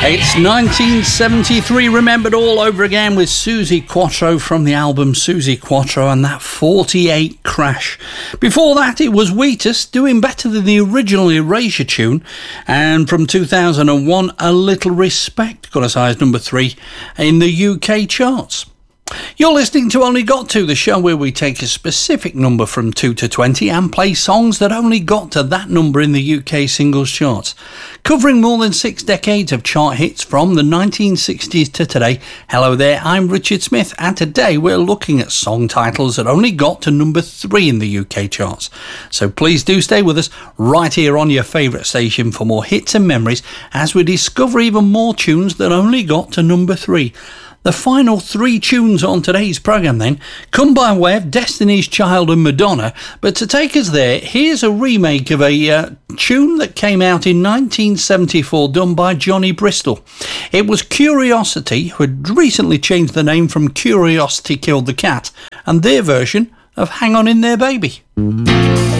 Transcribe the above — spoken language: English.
It's 1973, remembered all over again with Suzi Quatro from the album Suzi Quatro and that 48 Crash. Before that, it was Wheatus doing better than the original Erasure tune, and from 2001, A Little Respect got as high as number 3 in the UK charts. You're listening to Only Got To, the show where we take a specific number from 2 to 20 and play songs that only got to that number in the UK singles charts. Covering more than 6 decades of chart hits from the 1960s to today. Hello there, I'm Richard Smith, and today we're looking at song titles that only got to number 3 in the UK charts. So please do stay with us right here on your favourite station for more hits and memories as we discover even more tunes that only got to number 3. The final 3 tunes on today's programme then come by way of Destiny's Child and Madonna, but to take us there, here's a remake of a tune that came out in 1974 done by Johnny Bristol. It was Curiosity, who had recently changed the name from Curiosity Killed the Cat, and their version of Hang On In There Baby.